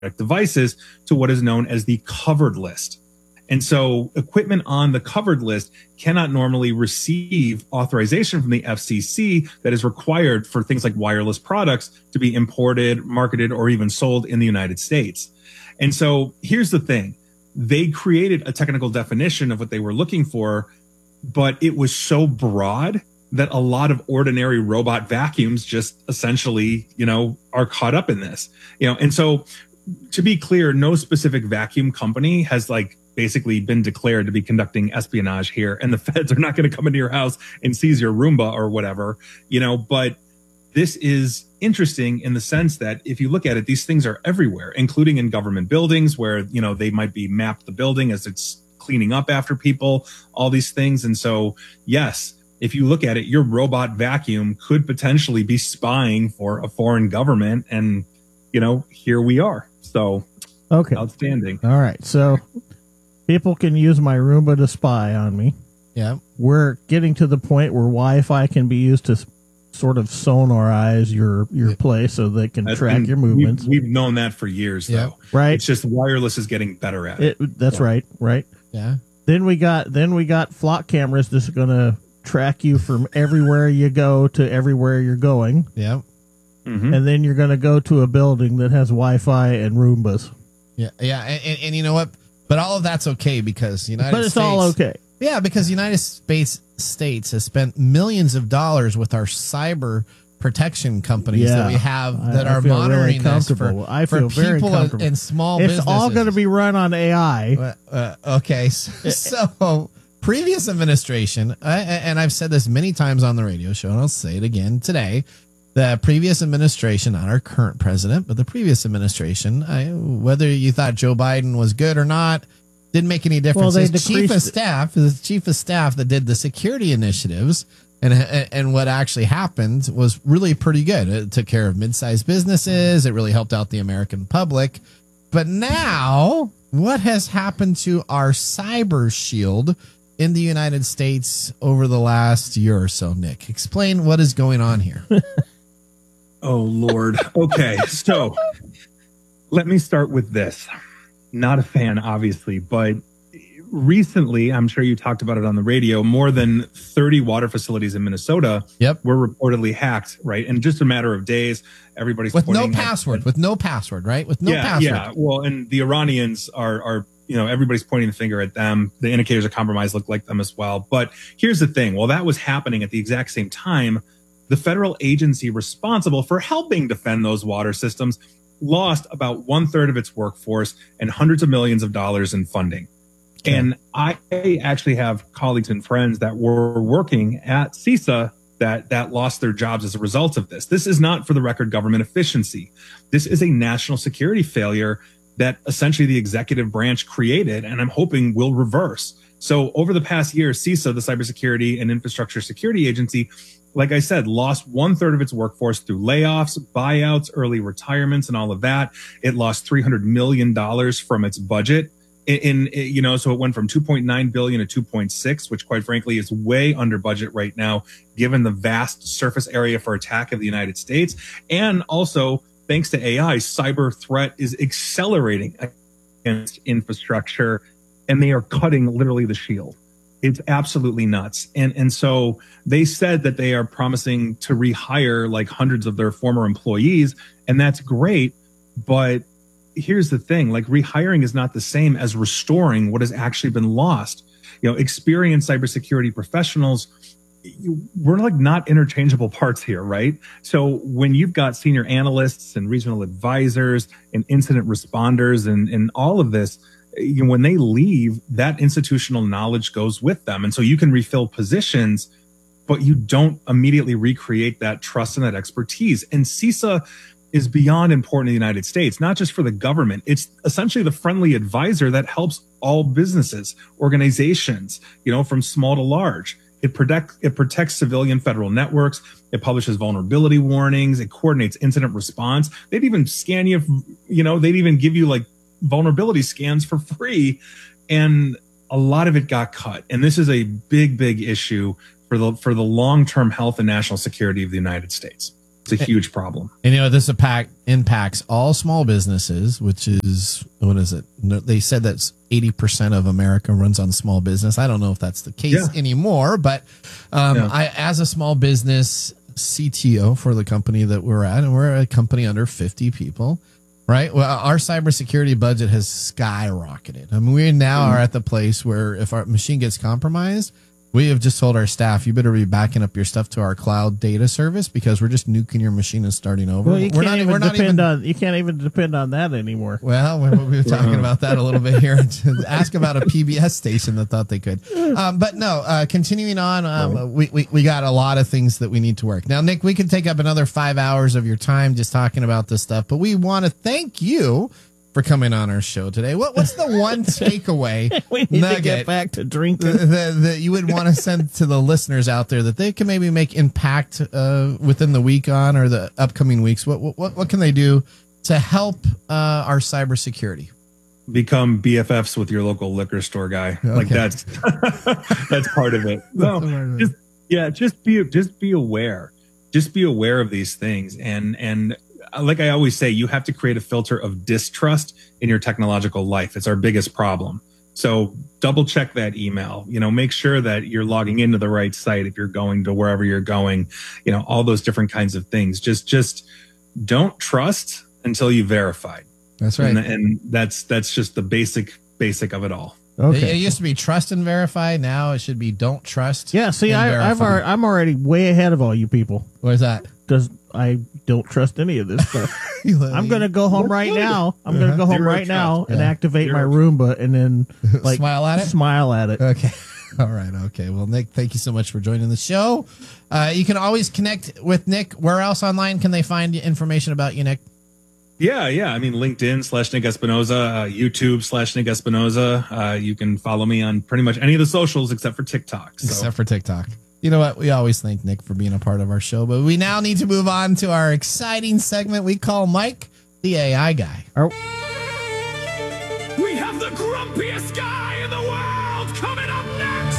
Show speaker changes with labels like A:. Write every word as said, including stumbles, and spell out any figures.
A: devices to what is known as the covered list. And so equipment on the covered list cannot normally receive authorization from the F C C that is required for things like wireless products to be imported, marketed, or even sold in the United States. And so here's the thing. They created a technical definition of what they were looking for, but it was so broad that a lot of ordinary robot vacuums just essentially, you know, are caught up in this, you know. And so to be clear, no specific vacuum company has like basically been declared to be conducting espionage here, and the feds are not going to come into your house and seize your Roomba or whatever, you know. But this is interesting in the sense that if you look at it, these things are everywhere, including in government buildings where, you know, they might be mapped the building as it's cleaning up after people, all these things. And so, yes, if you look at it, your robot vacuum could potentially be spying for a foreign government. And, you know, here we are. So,
B: okay.
A: Outstanding.
B: All right. So people can use my Roomba to spy on me.
C: Yeah.
B: We're getting to the point where Wi-Fi can be used to sort of sonarize your, your place so they can
A: That's
B: track
A: been,
B: your movements.
A: We've, we've known that for years,
B: Yeah.
A: though.
B: Right.
A: It's just wireless is getting better at it.
B: it that's
A: yeah.
B: right. Right.
C: Yeah.
B: Then we got, then we got flock cameras that's going to track you from everywhere you go to everywhere you're going.
C: Yeah.
A: Mm-hmm.
B: And then you're going to go to a building that has Wi-Fi and Roombas.
C: Yeah. Yeah. And, and, and you know what? But all of that's okay because United
B: But it's
C: States,
B: all okay.
C: Yeah, because United States States has spent millions of dollars with our cyber protection companies
B: Yeah.
C: that we have that
B: I, I
C: are
B: feel
C: monitoring
B: very
C: this
B: comfortable.
C: for,
B: I feel
C: for
B: very
C: people
B: comfortable.
C: and small
B: it's
C: businesses.
B: all going to be run on A I.
C: Uh, uh, okay, so, so previous administration, I, and I've said this many times on the radio show, and I'll say it again today. The previous administration, not our current president, but the previous administration, I, whether you thought Joe Biden was good or not, didn't make any difference.
B: Well, they
C: His chief of
B: decreased-
C: staff, his chief of staff that did the security initiatives, and and what actually happened was really pretty good. It took care of mid-sized businesses. It really helped out the American public. But now, what has happened to our cyber shield in the United States over the last year or so? Nick, explain what is going on here.
A: Oh, Lord. Okay, so let me start with this. Not a fan, obviously, but recently, I'm sure you talked about it on the radio, more than thirty water facilities in Minnesota
C: yep.
A: were reportedly hacked, right? In just a matter of days, everybody's
C: with no
A: pointing
C: password,
A: at,
C: with no password, right? With no
A: yeah,
C: password.
A: Yeah, well, and the Iranians are, are, you know, everybody's pointing the finger at them. The indicators of compromise look like them as well. But here's the thing. While that was happening at the exact same time, the federal agency responsible for helping defend those water systems lost about one third of its workforce and hundreds of millions of dollars in funding. Okay. And I actually have colleagues and friends that were working at CISA that, that lost their jobs as a result of this. This is not, for the record, government efficiency. This is a national security failure that essentially the executive branch created, and I'm hoping will reverse. So over the past year, CISA, the Cybersecurity and Infrastructure Security Agency, like I said, lost one third of its workforce through layoffs, buyouts, early retirements, and all of that. It lost three hundred million dollars from its budget. In, in, you know, so it went from two point nine billion to two point six, which quite frankly is way under budget right now, given the vast surface area for attack of the United States. And also, thanks to A I, cyber threat is accelerating against infrastructure, and they are cutting literally the shield. It's absolutely nuts. And, and so they said that they are promising to rehire like hundreds of their former employees, and that's great. But here's the thing, like rehiring is not the same as restoring what has actually been lost. You know, experienced cybersecurity professionals, we're like not interchangeable parts here, right? So when you've got senior analysts and regional advisors and incident responders and, and all of this, you know, when they leave, that institutional knowledge goes with them. And so you can refill positions, but you don't immediately recreate that trust and that expertise. And CISA is beyond important in the United States, not just for the government. It's essentially the friendly advisor that helps all businesses, organizations, you know, from small to large. It protects, it protects civilian federal networks. It publishes vulnerability warnings. It coordinates incident response. They'd even scan you, you know, they'd even give you like vulnerability scans for free. And a lot of it got cut. And this is a big, big issue for the, for the long-term health and national security of the United States. It's a huge problem.
C: And, you know, this impact, impacts all small businesses, which is, what is it? No, they said that eighty percent of America runs on small business. I don't know if that's the case
A: Yeah.
C: anymore, but um,
A: Yeah.
C: I, as a small business C T O for the company that we're at, and we're a company under fifty people, right? Well, our cybersecurity budget has skyrocketed. I mean, we now
A: Mm-hmm.
C: are at the place where if our machine gets compromised, we have just told our staff, you better be backing up your stuff to our cloud data service because we're just nuking your machine and starting over.
B: Well, you
C: we're
B: can't
C: not,
B: even
C: we're not
B: depend
C: even,
B: on you can't even depend on that anymore.
C: well, we we were talking about that a little bit here. Ask about a P B S station that thought they could. Um, but no, uh, continuing on, um, we, we, we got a lot of things that we need to work. Now, Nick, we could take up another five hours of your time just talking about this stuff, but we want to thank you for coming on our show today. What What's the one takeaway
B: We need
C: nugget
B: to get back to drinking.
C: that, that you would want to send to the listeners out there that they can maybe make impact uh, within the week on or the upcoming weeks? What what what can they do to help uh, our cybersecurity?
A: Become B F Fs with your local liquor store guy. Like
C: Okay.
A: that's that's part of it. No, just yeah, just be just be aware. Just be aware of these things. And and like I always say, you have to create a filter of distrust in your technological life. It's our biggest problem. So double check that email, you know, make sure that you're logging into the right site if you're going to wherever you're going, you know, all those different kinds of things. Just just don't trust until you verified.
C: That's right.
A: And, and that's that's just the basic basic of it all.
C: It,
B: Okay.
C: it used to be trust and verify. Now it should be don't trust.
B: Yeah. See,
C: and
B: I, I've
C: verify.
B: already, I'm already way ahead of all you people
C: Where's that?
B: because I don't trust any of this stuff. I'm gonna go home right now. I'm gonna go home
A: Zero
B: right now
A: trust.
B: and
C: Yeah.
B: activate my
A: Zero
B: Roomba and then like
C: Smile at it?
B: Smile at it.
C: Okay. All right. Okay. Well, Nick, thank you so much for joining the show. Uh, you can always connect with Nick. Where else online can they find information about you, Nick?
A: Yeah, yeah. I mean, LinkedIn slash Nick Espinoza, uh, YouTube slash Nick Espinoza. Uh, you can follow me on pretty much any of the socials except for TikTok. So.
C: Except for TikTok. You know what? We always thank Nick for being a part of our show, but we now need to move on to our exciting segment we call Mike, the A I guy.
B: Are-
D: We have the grumpiest guy in the world coming up next.